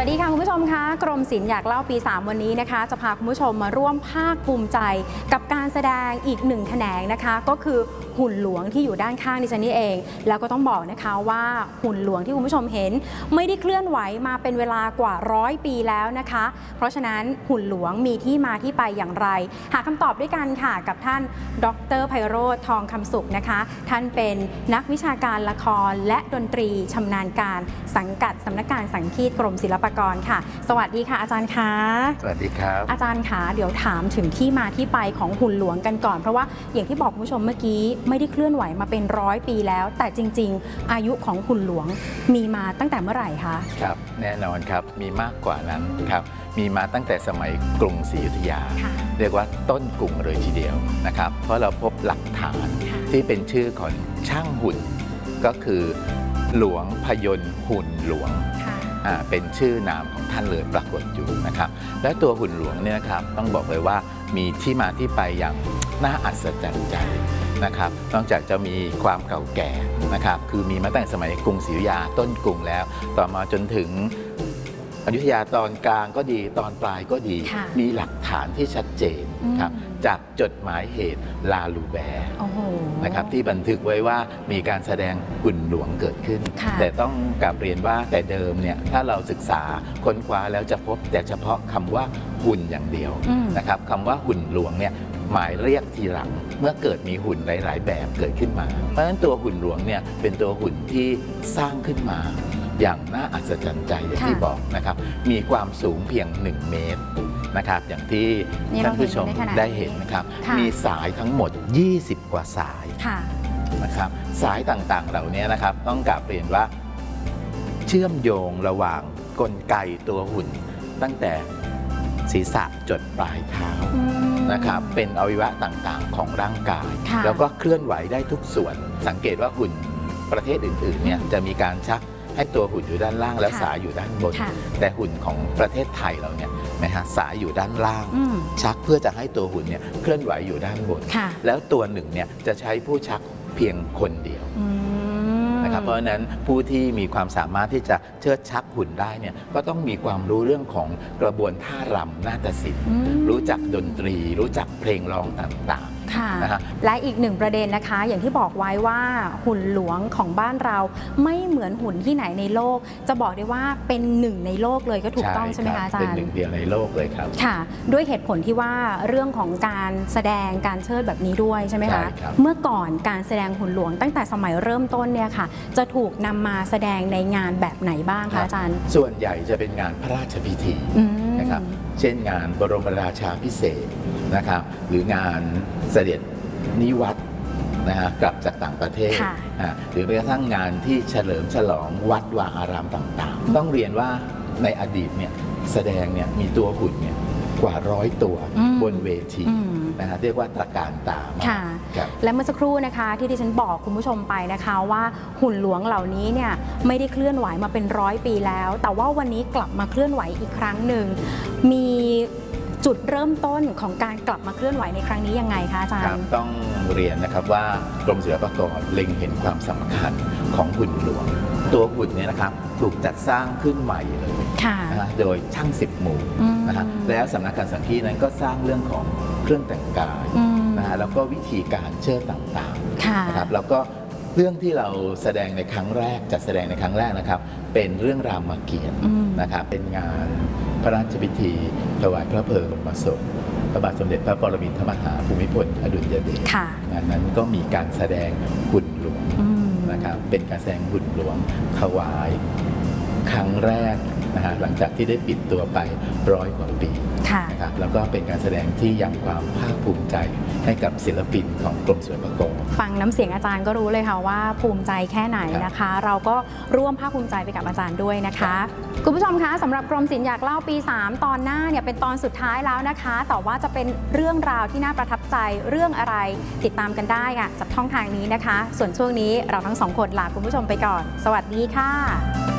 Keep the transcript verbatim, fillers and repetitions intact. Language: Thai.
วัสดีค่ะคุณผู้ชมคะกรมศิลป์อยากเล่าปีสามวันนี้นะคะจะพาคุณผู้ชมมาร่วมภาคภูมิใจกับการแสดงอีกหนึ่งแขนงนะคะก็คือหุ่นหลวงที่อยู่ด้านข้างดิฉันนี่เองแล้วก็ต้องบอกนะคะว่าหุ่นหลวงที่คุณผู้ชมเห็นไม่ได้เคลื่อนไหวมาเป็นเวลากว่าร้อยปีแล้วนะคะเพราะฉะนั้นหุ่นหลวงมีที่มาที่ไปอย่างไรหาคำตอบด้วยกันค่ะกับท่านดร.ไพโรจน์ ทองคำสุขนะคะท่านเป็นนักวิชาการละครและดนตรีชำนาญการสังกัดสำนักงานสังคีตกรมศิลปากรค่ะสวัสดีค่ะอาจารย์คะสวัสดีครับอาจารย์คะเดี๋ยวถามถึงที่มาที่ไปของหุ่นหลวงกันก่อนเพราะว่าอย่างที่บอกคุณผู้ชมเมื่อกี้ไม่ได้เคลื่อนไหวมาเป็นร้อยปีแล้วแต่จริงๆอายุของหุ่นหลวงมีมาตั้งแต่เมื่อไหร่คะครับแน่นอนครับมีมากกว่านั้นครับมีมาตั้งแต่สมัยกรุงศรีอยุธยาเรียกว่าต้นกรุงเลยทีเดียวนะครับเพราะเราพบหลักฐานที่เป็นชื่อของช่างหุ่นก็คือหลวงพยนต์หุ่นหลวงเป็นชื่อนามของท่านเลยปรากฏอยู่นะครับและตัวหุ่นหลวงเนี่ยนะครับต้องบอกเลยว่ามีที่มาที่ไปอย่างน่าอัศจรรย์ใจนะครับนอกจากจะมีความเก่าแก่นะครับคือมีมาตั้งแต่สมัยกรุงศรีอยุธยาต้นกรุงแล้วต่อมาจนถึงอยุธยาตอนกลางก็ดีตอนปลายก็ดีมีหลักฐานที่ชัดเจนครับจากจดหมายเหตุลาลูแบร์นะครับที่บันทึกไว้ว่ามีการแสดงหุ่นหลวงเกิดขึ้นแต่ต้องกลับเรียนว่าแต่เดิมเนี่ยถ้าเราศึกษาค้นคว้าแล้วจะพบแต่เฉพาะคำว่าหุ่นอย่างเดียวนะครับคำว่าหุ่นหลวงเนี่ยหมายเรียกทีหลังเมื่อเกิดมีหุ่นหลายๆแบบเกิดขึ้นมาเพราะฉะนั้นตัวหุ่นหลวงเนี่ยเป็นตัวหุ่นที่สร้างขึ้นมาอย่างน่าอัศจรรย์ใจอย่างที่บอกนะครับมีความสูงเพียงหนึ่งเมตรนะครับอย่างที่ท่านผู้ชมได้เห็นนะครับมีสายทั้งหมดยี่สิบกว่าสายนะครับสายต่างๆเหล่านี้นะครับต้องกลับเรียนว่าเชื่อมโยงระหว่างกลไกตัวหุ่นตั้งแต่ศีรษะจดปลายเท้านะครับเป็นอวัยวะต่างๆของร่างกายแล้วก็เคลื่อนไหวได้ทุกส่วนสังเกตว่าหุ่นประเทศอื่นๆเนี่ยจะมีการชักให้ตัวหุ่นอยู่ด้านล่างแล้วสายอยู่ด้านบนแต่หุ่นของประเทศไทยเราเนี่ยนะฮะสายอยู่ด้านล่างชักเพื่อจะให้ตัวหุ่นเนี่ยเคลื่อนไหวอยู่ด้านบนแล้วตัวหนึ่งเนี่ยจะใช้ผู้ชักเพียงคนเดียวนะครับเพราะฉะนั้นผู้ที่มีความสามารถที่จะเชิดชักหุ่นได้เนี่ยก็ต้องมีความรู้เรื่องของกระบวนท่ารำนาฏศิลป์รู้จักดนตรีรู้จักเพลงร้องต่างๆค่ะและอีกหนึ่งประเด็นนะคะอย่างที่บอกไว้ว่าหุ่นหลวงของบ้านเราไม่เหมือนหุ่นที่ไหนในโลกจะบอกได้ว่าเป็นหนึ่งในโลกเลยก็ถูกต้องใช่ไหมคะอาจารย์เป็นหนึ่งเดียวในโลกเลยครับค่ะด้วยเหตุผลที่ว่าเรื่องของการแสดงการเชิดแบบนี้ด้วยใช่ไหมคะเมื่อก่อนการแสดงหุ่นหลวงตั้งแต่สมัยเริ่มต้นเนี่ยค่ะจะถูกนำมาแสดงในงานแบบไหนบ้างคะอาจารย์ส่วนใหญ่จะเป็นงานพระราชพิธีนะครับเช่นงานบรมราชาภิเษกนะครับหรืองานเสด็จนิวัตรนะฮะกลับจากต่างประเทศหรือแม้กระทั่งงานที่เฉลิมฉลองวัดวาอารามต่างๆต้องเรียนว่าในอดีตเนี่ยแสดงเนี่ยมีตัวหุ่นเนี่ยกว่าร้อยตัวบนเวทีนะฮะเรียกว่าตระการตามากและเมื่อสักครู่นะคะที่ดิฉันบอกคุณผู้ชมไปนะคะว่าหุ่นหลวงเหล่านี้เนี่ยไม่ได้เคลื่อนไหวมาเป็นร้อยปีแล้วแต่ว่าวันนี้กลับมาเคลื่อนไหวอีกครั้งหนึ่งมีจุดเริ่มต้นของการกลับมาเคลื่อนไหวในครั้งนี้ยังไงคะอาจารย์ต้องเรียนนะครับว่ากรมศิลปากรเล็งเห็นความสำคัญของหุ่นหลวงตัวหุ่นเนี่ยนะครับถูกจัดสร้างขึ้นใหม่เลยนะโดยช่างสิบหมู่นะฮะแล้วสำนักการสังคีตนั้นก็สร้างเรื่องของเครื่องแต่งกายนะฮะแล้วก็วิธีการเชิดต่างๆนะครับแล้วก็เรื่องที่เราแสดงในครั้งแรกจัดแสดงในครั้งแรกนะครับเป็นเรื่องรามเกียรตินะครับเป็นงานพระราชพิธีถวายพระเพลิงบรมศพพระบาทสมเด็จพระปรมินทรมหาภูมิพลอดุลยเดชงานนั้นก็มีการแสดงหุ่นหลวงนะครับเป็นการแสดงหุ่นหลวงถวายครั้งแรกนะฮะหลังจากที่ได้ปิดตัวไปร้อยกว่าปีนะครับแล้วก็เป็นการแสดงที่ยังความภาคภูมิใจให้กับศิลปินของกรมศิลปากรฟังน้ำเสียงอาจารย์ก็รู้เลยค่ะว่าภูมิใจแค่ไหนนะคะเราก็ร่วมภาคภูมิใจไปกับอาจารย์ด้วยนะคะคุณผู้ชมคะสำหรับกรมศิลป์อยากเล่าปีสามตอนหน้าเนี่ยเป็นตอนสุดท้ายแล้วนะคะแต่ว่าจะเป็นเรื่องราวที่น่าประทับใจเรื่องอะไรติดตามกันได้ค่ะจากช่องทางนี้นะคะส่วนช่วงนี้เราทั้งสองคนลาคุณผู้ชมไปก่อนสวัสดีค่ะ